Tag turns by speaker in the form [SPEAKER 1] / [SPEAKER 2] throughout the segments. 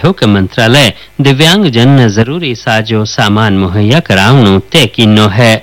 [SPEAKER 1] कहो कि मंत्रालय दिव्यांग जन ने जरूरी साजो सामान मुहैया करावणो तय कीनो है।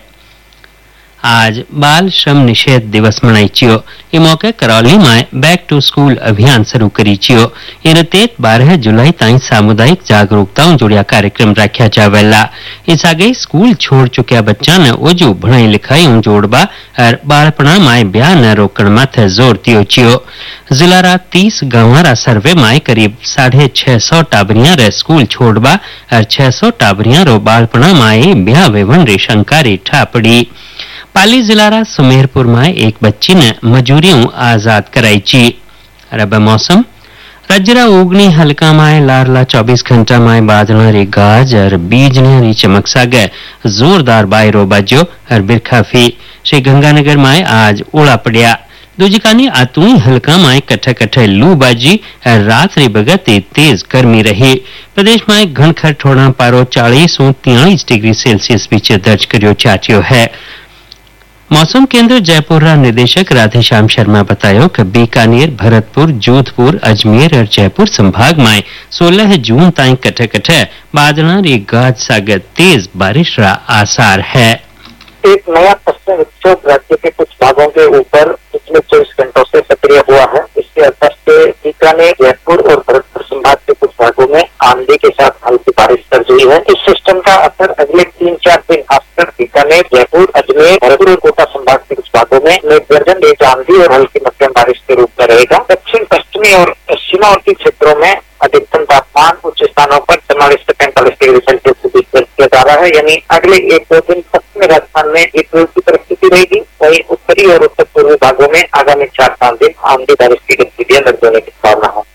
[SPEAKER 1] आज बाल श्रम निषेध दिवस मनाई चियो। ये मौके करौली में बैक टू स्कूल अभियान शुरू करी चियो। इन तेज 12 जुलाई ताई सामुदायिक जागरूकताओं जुड़िया कार्यक्रम रखा जावेला। इस आगे स्कूल छोड़ चुकिया बच्चा ने ओजू भणाई लिखाई जोड़बा और बालपणा में ब्याह न रोकण माथे जोर दियो चियो। जिला रा 30 गांवारा सर्वे में करीब 650 टाबरिया रे स्कूल छोड़बा और 600 टाबरिया रो बालपणा में ब्याह वेवण री शंकारी ठापड़ी। पाली जिला रा सुमेरपुर में एक बच्ची ने मजूरियों आजाद कराई ची। अब मौसम राज्य उगनी हल्का में लारला 24 घंटा में बादल री गाज और बीजने री चमक सागे जोरदार बायरो बाजो और बिरखाफी। श्री गंगानगर में आज ओला पड़िया। दूजिकानी आतुई हल्का में कट्ठे कट्ठे लू बाजी और रात री बगती तेज गर्मी रही। प्रदेश में घनखर ठोड़ा पारो 40 और 43 डिग्री सेल्सियस बीच दर्ज करियो चाटियो है। मौसम केंद्र जयपुर रा निदेशक राधेश्याम शर्मा बतायो कि बीकानेर, भरतपुर, जोधपुर, अजमेर और जयपुर संभाग में 16 जून ताई कट्ठे कट्ठे बादल री गाज सागे तेज बारिश रा आसार है।
[SPEAKER 2] एक नया पश्चिम विक्षोभ राज्य के कुछ भागों के ऊपर पिछले 24 घंटों से सक्रिय हुआ है। इसके असर से बीकानेर, जयपुर और भरतपुर संभाग के कुछ भागों में आंधी के साथ हल्की बारिश दर्ज हुई है। इस सिस्टम का असर अगले 3-4 दिन खासकर बीकानेर, जयपुर, अजमेर, भरतपुर और कोटा संभाग के कुछ भागों में गर्जन तेज आंधी और हल्की मध्यम बारिश के रूप में रहेगा। दक्षिण पश्चिमी और सीमावर्ती क्षेत्रों में अधिकतम तापमान उच्च स्थानों पर 44 से 45 डिग्री सेल्सियस के बीच दर्ज किया जा रहा है। यानी अगले 1-2 दिन पश्चिमी राजस्थान में एक की परिस्थिति रहेगी। वहीं उत्तरी और उत्तर पूर्वी भागों में आगामी 4-5 दिन आंधी बारिश की गतिविधियां दर्ज होने की संभावना है।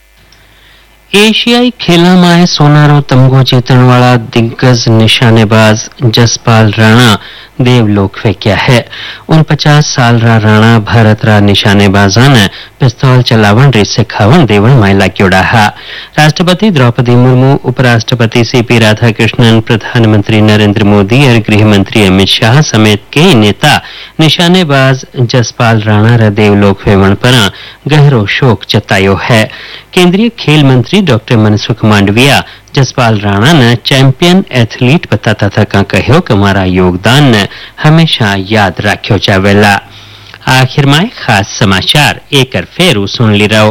[SPEAKER 1] एशियाई खेलों में सोनारो तमगो जीतने वाला दिग्गज निशानेबाज जसपाल राणा देवलोक फेंक्या है। 49 साल रा राणा भारत रा निशानेबाजा ने पिस्तौल चलावन री सिखावन देवण में लाग्योड़ा हा। राष्ट्रपति द्रौपदी मुर्मू, उपराष्ट्रपति सीपी राधाकृष्णन, प्रधानमंत्री नरेंद्र मोदी और गृह मंत्री अमित शाह समेत कई नेता निशानेबाज जसपाल राणा रा देवलोक फेवण पर गहरो शोक जतायो है। केंद्रीय खेल मंत्री डॉक्टर मनसुख मांडविया जसपाल राणा ने चैंपियन एथलीट बताता था कहो कि हमारा योगदान ने हमेशा याद रखो जावेला। आखिर में खास समाचार एक फेरू सुन ली रहो।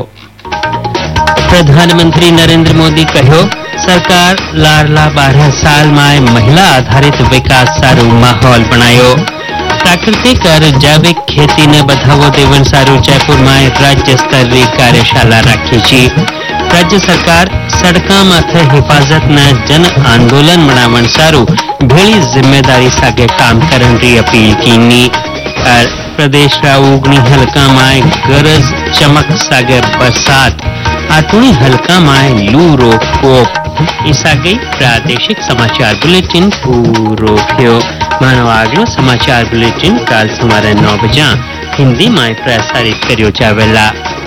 [SPEAKER 1] प्रधानमंत्री नरेंद्र मोदी कहो सरकार लारला 12 साल में महिला आधारित विकास सारू माहौल बनायो। प्राकृतिक और जैविक खेती ने बढ़ावो देवन सारू जयपुर में राज्य स्तरीय कार्यशाला रखी छी। राज्य सरकार सड़का माथे हिफाजत न जन आंदोलन बनावन सारू भेड़ी जिम्मेदारी सागे काम करन री अपील कीनी। और प्रदेश रा उगनी हल्का में गरज चमक सागे बरसात आतुणी हल्का में लू रो कोप। इस आगे प्रादेशिक समाचार बुलेटिन पूरो थयो। मानो आगलो समाचार बुलेटिन काल सवारे 9 बजे हिंदी में प्रसारित करियो जावेला।